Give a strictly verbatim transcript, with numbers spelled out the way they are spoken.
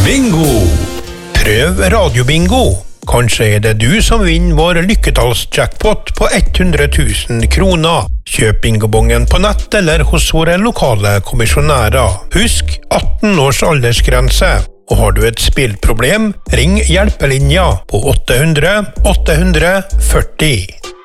Bingo! Prøv radiobingo. Kanskje er det du som vinner vår lykketallsjackpot på hundre tusen kroner. Kjøp bingobongen på nett eller hos våre lokale kommisjonærer. Husk atten års aldersgrense. Og har du et spillproblem, ring hjelpelinja på åtte hundre åtte hundre førti.